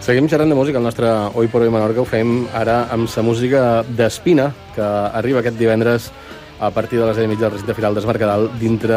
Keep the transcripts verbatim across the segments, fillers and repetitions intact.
Seguim xerrant de música al nostre Oi por Oi Menorca. Ho fem ara amb la música d'Espina, que arriba aquest divendres a partir de les deu i mitja del recinte Firal d'Es Mercadal dintre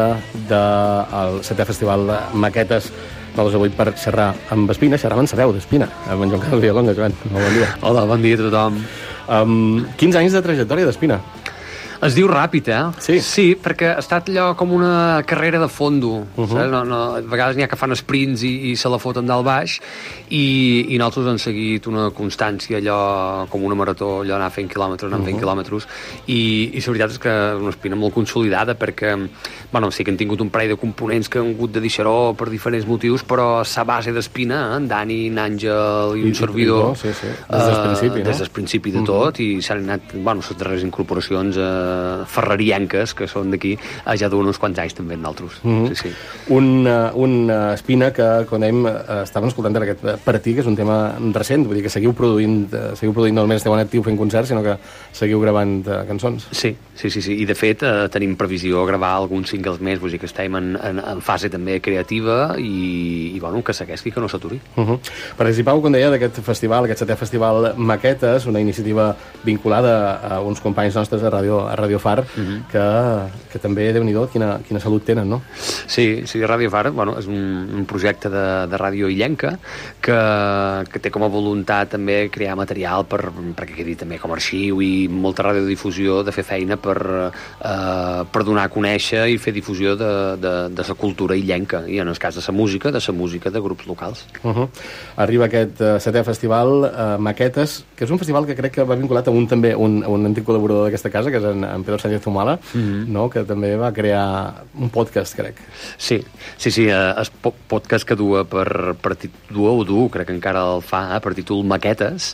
del setè festival Maquetes de les vuit per xerrar amb Espina, xerrar amb en Sabeu d'Espina, amb en Joan Carles Villalonga. Joan, molt bon dia. Hola, bon dia a tothom. Um, quinze anys de trajectòria d'Espina. Es diu ràpid, eh? Sí. Sí, perquè ha estat allò com una carrera de fondo. Uh -huh. no, no, a vegades n'hi ha que fan sprints i, i se la foten dalt baix, i, i nosaltres hem seguit una constància, allò com una marató, allò anar fent quilòmetres, anar uh -huh. fent quilòmetres, i, i la veritat és que una Espina molt consolidada, perquè, bueno, sí que han tingut un parell de components que han hagut de deixar-ho per diferents motius, però la base d'Espina, eh? En Dani, en Àngel i, I un servidor, sí, sí. Des del principi, uh, no? Des del principi de tot, uh -huh. i s'han anat, bueno, les darreres incorporacions eh, ferrarienques, que són d'aquí, ja duen uns quants anys també en d'altres. Mm -hmm. sí, sí. Un, uh, un uh, Espina que, com dèiem, uh, estàvem escoltant ara aquest Per ti, que és un tema recent, vull dir que seguiu produint, uh, seguiu produint no només esteu en actiu fent concerts, sinó que seguiu gravant uh, cançons. Sí, sí, sí, sí, i de fet uh, tenim previsió de gravar alguns singles més, vull dir que estem en, en, en fase també creativa, i, i bueno, que segueixi, que no s'aturi. Uh -huh. Participau, com deia, d'aquest festival, aquest setè festival Maquetes, una iniciativa vinculada a uns companys nostres a Ràdio, a Radio Far, uh -huh. que, que també, Déu-n'hi-do, quina, quina salut tenen, no? Sí, sí, Radio Far, bueno, és un, un projecte de, de ràdio illenca que, que té com a voluntat també crear material per, perquè quedi també com a arxiu i molta radiodifusió, de fer feina per, eh, per donar a conèixer i fer difusió de, de, de la cultura illenca, i en el cas de la música, de la música de grups locals. Uh -huh. Arriba aquest uh, setè festival uh, Maquetes, que és un festival que crec que va vinculat a un també un, un antic col·laborador d'aquesta casa, que és en, en Pedro Sánchez Zumala, uh -huh. no? Que també va crear un podcast, crec. Sí, sí, sí, eh, el podcast que dua per, per dua o du, crec que encara el fa, eh, per títol Maquetes,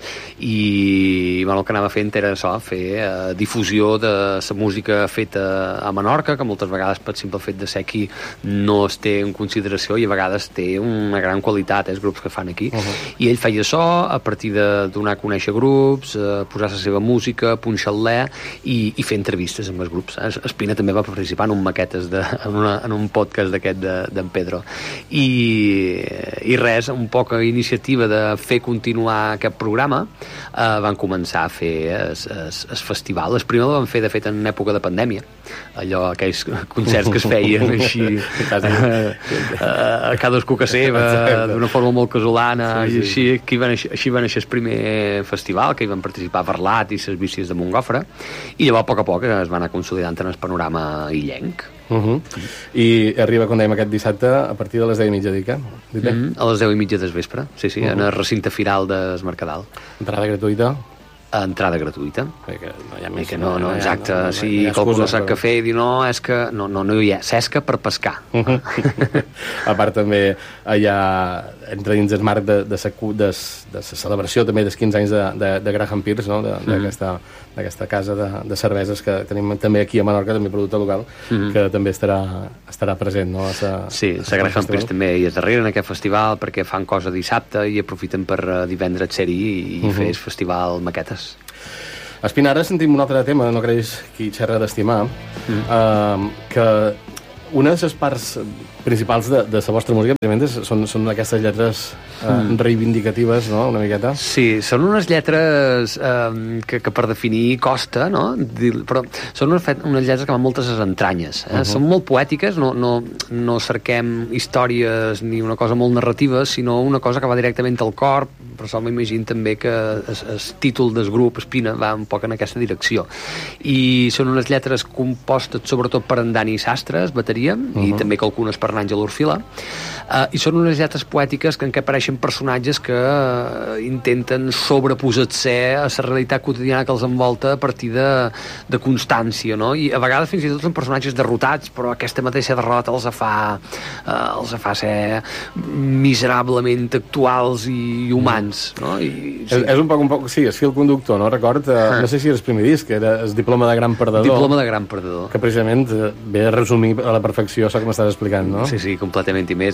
i bueno, el que anava fent era això, fer eh, difusió de la música feta a Menorca, que moltes vegades per simple fet de ser aquí no es té en consideració, i a vegades té una gran qualitat, eh, els grups que fan aquí. Uh -huh. I ell feia això a partir de donar a conèixer grups, eh, posar la seva música, punxar-la i, i fer entrevistes amb els grups. Espina també va participar en un Maquetes de, en, una, en un podcast d'aquest d'en de, Pedro, i, i res, un poc a iniciativa de fer continuar aquest programa, eh, van començar a fer el festival. El primer el van fer, de fet, en època de pandèmia, allò, aquells concerts que es feien així eh, a cadascú que seva, d'una forma molt casolana, sí, sí. i així, aquí van, així va néixer el primer festival, que hi van participar Verlat i les Vícies de Montgofre, i llavors a poc a poc es va anar consolidant en el panorama illenc. Uh -huh. I arriba, com dèiem, aquest dissabte a partir de les deu i mitja, dic, eh? Mm -hmm. A les deu i mitja del vespre, sí, sí, uh -huh. en el recinte Firal d'Es Mercadal. Entrada gratuïta? Entrada gratuïta. Que no hi ha més, que no, no, exacte, no, no, no, si no qualcú no sap què fer i dir no, és que no, no, no hi ha, s'esca per pescar. Uh -huh. A part també hi ha, entre dins el marc de, de, de, de la celebració també dels quinze anys de, de, de Graham Pierce, no? d'aquesta uh -huh. d'aquesta casa de, de cerveses que tenim també aquí a Menorca, també producte local, uh -huh. que també estarà, estarà present, no? Sa, sí, la Graham Pierce també hi és darrere en aquest festival, perquè fan cosa dissabte i aprofiten per divendres ser-hi i, i uh -huh. fer el festival Maquetes. Espina, ara sentim un altre tema, no creus qui xerra d'estimar, mm. uh, que una de les parts principals de, de la vostra música són, són aquestes lletres uh, mm. reivindicatives, no?, una miqueta. Sí, són unes lletres uh, que, que per definir costa, no?, però són unes, unes lletres que van moltes a les entranyes, eh? Uh -huh. Són molt poètiques, no, no, no cerquem històries ni una cosa molt narrativa, sinó una cosa que va directament al cor. Per això m'imagino també que el, el títol del grup, Espina, va un poc en aquesta direcció. I són unes lletres compostes sobretot per en Dani Sastres, bateria, uh -huh. i també que algunes per l'Àngel Orfila, uh, i són unes lletres poètiques que en què apareixen personatges que uh, intenten sobreposar-se a la realitat quotidiana que els envolta a partir de, de constància, no? I a vegades fins i tot són personatges derrotats, però aquesta mateixa derrota els fa, uh, els fa ser miserablement actuals i humans. No? I, sí. és, és un poc, un poc, sí, és fil conductor, no? Record, eh, ah. no sé si era el primer disc, era el Diploma de Gran Perdedor. Diploma de Gran Perdedor. Que precisament ve a resumir a la perfecció això que m'estàs explicant, no? Sí, sí, completament, i més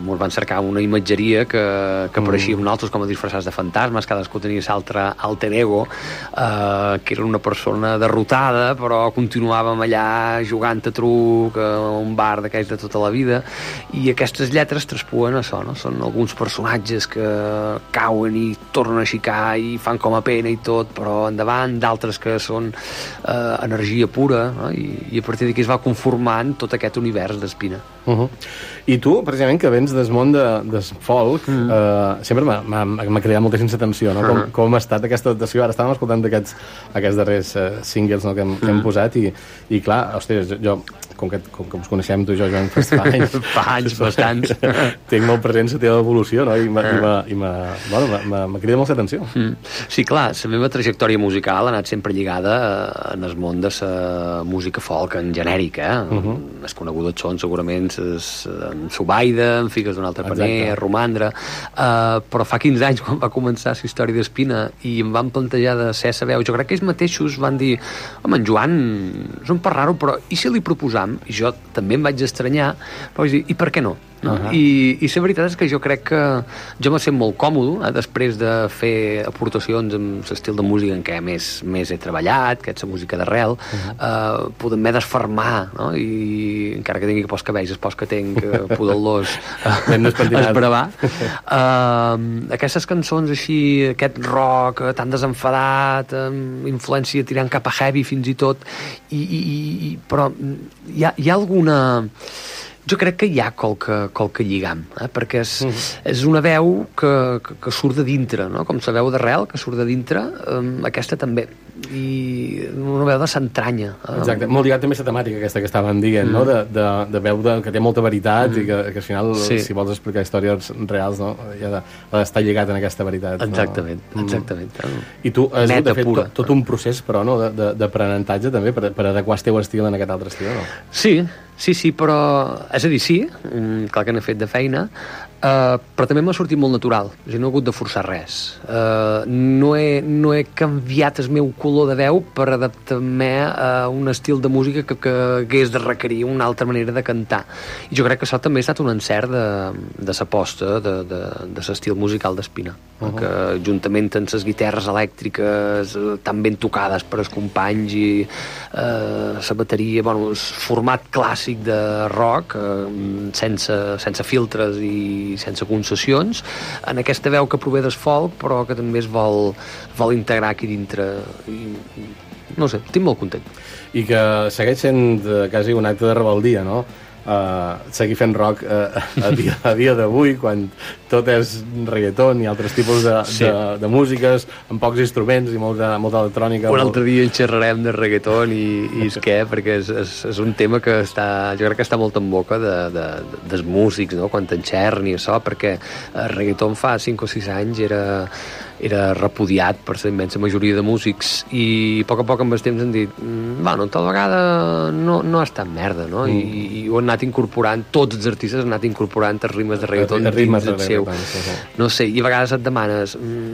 ens van cercar una imatgeria que, que apareixia amb nosaltres com a disfressats de fantasmes, cadascú tenia l'altre alter ego, eh, que era una persona derrotada, però continuàvem allà jugant a truc, a un bar d'aquells de tota la vida, i aquestes lletres traspuen això, no? Són alguns personatges que cauen i tornen a aixecar i fan com a pena i tot, però endavant, d'altres que són eh, energia pura, no? I, i a partir d'aquí es va conformant tot aquest univers d'Espina. Uh-huh. I tu, precisament, que vens del món de, de folk, uh-huh. eh, sempre m'ha cridat moltíssima atenció, no? Com, uh-huh. com ha estat aquesta adaptació. Ara estàvem escoltant aquests, aquests darrers uh, singles, no? que, hem, uh-huh. que hem posat, i, i clar, ostres, jo, com que, com que ens coneixem tu i jo, Joan, fa anys, fa anys bastants, tinc molt present la teva evolució, no? I m'ha bueno, cridat molta atenció. Mm. Sí, clar, la meva trajectòria musical ha anat sempre lligada en el món de la música folk en genèric, eh? Uh-huh. Les conegudes són segurament en Subaida, en Figues d'un altre paner, Romandre, uh, però fa quinze anys quan va començar la història d'Espina i em van plantejar de ser a veu, jo crec que ells mateixos van dir, home, en Joan és un per raro, però i si li proposam? I jo també em vaig estranyar, però vaig dir, i per què no? No? Uh-huh. I, i la veritat és que jo crec que jo me sent molt còmode eh, després de fer aportacions amb l'estil de música en què més, més he treballat, que és la música d'arrel, uh-huh. eh, poder-me desfermar, no? I encara que tingui pocs cabells, els pocs que tinc eh, poder-los esbravar. eh, aquestes cançons així, aquest rock eh, tan desenfadat, amb influència tirant cap a heavy fins i tot, i, i, i, però hi ha, hi ha alguna... Jo crec que hi ha qualque, qualque lligam, eh? Perquè és, uh-huh. és una veu que, que, que surt de dintre, no? Com la veu d'arrel, que surt de dintre, um, aquesta també. I una veu de s'entranya. Um... Exacte, molt lligat també la temàtica aquesta que estàvem dient, mm. no? De, de, de veu de, que té molta veritat mm. i que, que al final, sí. si vols explicar històries reals, no? Ja ha d'estar lligat en aquesta veritat. Exactament, no? exactament. Mm. I tu has hagut de fer tot, tot un procés, però, no? d'aprenentatge també, per, per adequar el teu estil en aquest altre estil, no? Sí, Sí, sí, però... És a dir, sí, clar que n'he fet de feina, uh, però també m'ha sortit molt natural. És a dir, no he hagut de forçar res. Uh, no, he, no he canviat el meu color de veu per adaptar-me a un estil de música que, que hagués de requerir una altra manera de cantar. I jo crec que això també ha estat un encert de, de l'aposta de, de, de l'estil musical d'Espina. Uh-huh. Que juntament amb les guitarres elèctriques tan ben tocades per els companys i uh, la bateria, bueno, el format clàssic de rock, eh, sense, sense filtres i sense concessions, en aquesta veu que prové del folk, però que també es vol, vol integrar aquí dintre. I, no sé, estic molt content. I que segueix sent eh, quasi un acte de rebeldia, no? Uh, seguir fent rock uh, a dia, a dia d'avui, quan tot és reggaeton i altres tipus de, sí. de, de músiques amb pocs instruments i molta, molta electrònica. Un molt... altre dia en xerrarem de reggaeton i, i és què, perquè és, és, és un tema que està, jo crec que està molt en boca de, de, de, dels músics, no? Quan t'enxerren i això, perquè el reggaeton fa cinc o sis anys era era repudiat per la immensa majoria de músics i a poc a poc amb el temps han dit bueno, tal vegada no, no és tan merda, no? Mm. I, i ho han anat incorporant, tots els artistes han anat incorporant els ritmes de reggaeton dins el seu. No sé, i a vegades et demanes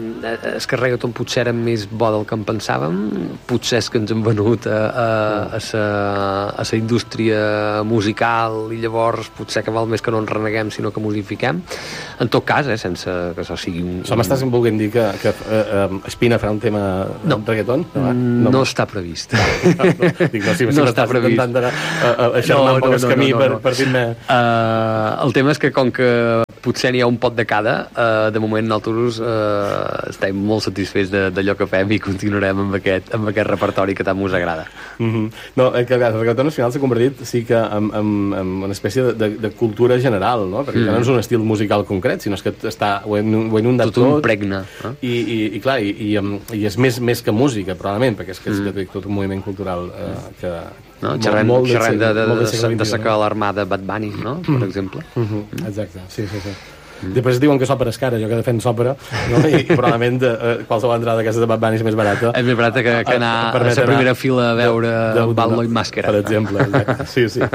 és que el reggaeton potser era més bo del que en pensàvem, potser és que ens han venut a, a, a, sa, a sa indústria musical i llavors potser que val més que no ens reneguem sinó que musifiquem. En tot cas, eh, sense que això sigui un... Això m'estàs volent dir que que uh, Espina farà un tema no. de reggaeton? No, no, no està previst. No, no, dic, no, si no està previst. Intentant d'anar a, a, a xerrar no, un poc no, el camí no, no, no. per, per dir-me... Uh, el tema és que com que potser n'hi ha un pot de cada, uh, de moment nosaltres uh, estem molt satisfets d'allò que fem i continuarem amb aquest, amb aquest repertori que tant us agrada. Mm-hmm. No, que el reggaeton al final s'ha convertit sí que en, en, en una espècie de, de, de cultura general, no? Perquè mm. no és un estil musical concret, sinó que està, ho he, ho he inundat tot. Tot un pregne. Eh? I, i, i clar, i, i, i és més, més que música, probablement, perquè és que és mm. tot un moviment cultural eh, que... No, xerrem molt, molt xerrem de, de, de, de, de sacar l'armada Bad Bunny, no? Per exemple. Mm-hmm. Mm. Exacte, sí, sí, sí. Mm. Després diuen que s'òpera és cara, jo que defenso òpera, no? I, i probablement de, uh, qualsevol entrada d'aquesta de Bad Bunny és més barata. És més barata que, que anar a, a la primera fila a veure Ballo i Màscara. Per exemple, exacte. Sí, sí.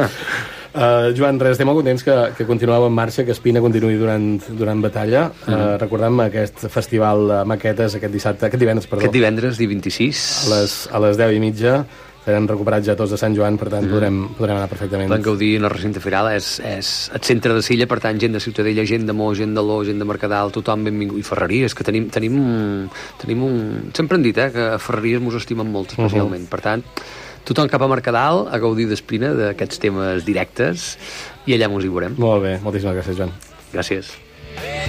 Uh, Joan, res, estem molt contents que, que continueu en marxa, que Espina continuï durant, durant batalla. Uh, mm. Recordem aquest festival de maquetes aquest dissabte, aquest divendres, perdó. Aquest divendres, dia vint-i-sis. A les, a les deu i mitja. seran recuperats ja tots de Sant Joan, per tant mm. podrem, podrem anar perfectament. Poden gaudir en el recinte firal, és, és el centre de Silla, per tant gent de Ciutadella, gent de Mo, gent de Lo, gent de Mercadal, tothom benvingut. I Ferreries, que tenim, tenim, tenim un... Sempre hem dit, eh, que a Ferreries mos estimen molt, especialment. Uh-huh. Per tant, tothom cap a Mercadal a gaudir d'Espina, d'aquests temes directes, i allà mos hi veurem. Molt bé, moltíssimes gràcies, Joan. Gràcies.